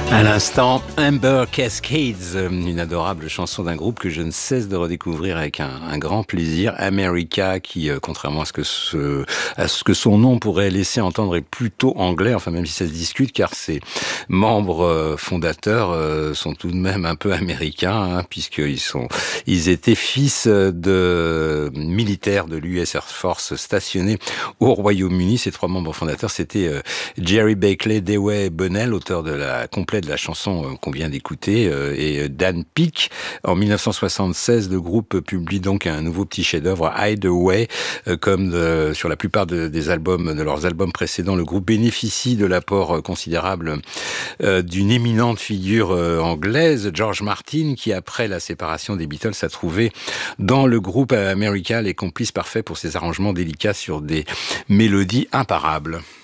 À l'instant, Amber Cascades, une adorable chanson d'un groupe que je ne cesse de redécouvrir avec un grand plaisir. America, qui, contrairement à ce que son nom pourrait laisser entendre, est plutôt anglais, enfin même si ça se discute, car ses membres fondateurs sont tout de même un peu américains, hein, ils étaient fils de militaires de l'US Air Force stationnés au Royaume-Uni. Ces trois membres fondateurs, c'était Jerry Beckley, Dewey Bunnell, auteur de la complète de la chanson qu'on vient d'écouter, et Dan Peake. En 1976, le groupe publie donc un nouveau petit chef-d'œuvre, Hideaway. Comme sur la plupart de leurs albums précédents, le groupe bénéficie de l'apport considérable d'une éminente figure anglaise, George Martin, qui après la séparation des Beatles a trouvé dans le groupe America les complices parfaits pour ses arrangements délicats sur des mélodies imparables.